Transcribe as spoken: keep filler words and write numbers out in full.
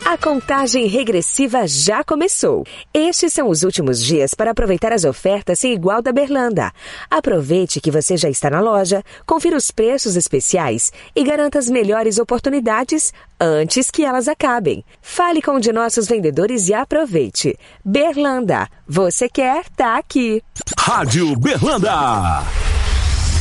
A contagem regressiva já começou. Estes são os últimos dias para aproveitar as ofertas sem igual da Berlanda. Aproveite que você já está na loja, confira os preços especiais e garanta as melhores oportunidades antes que elas acabem. Fale com um de nossos vendedores e aproveite. Berlanda, você quer, tá aqui. Rádio Berlanda.